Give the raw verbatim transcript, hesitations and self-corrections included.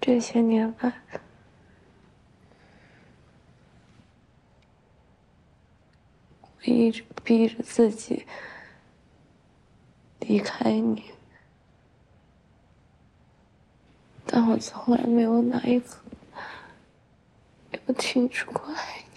这些年来，我一直逼着自己离开你，但我从来没有哪一刻有停止过爱你。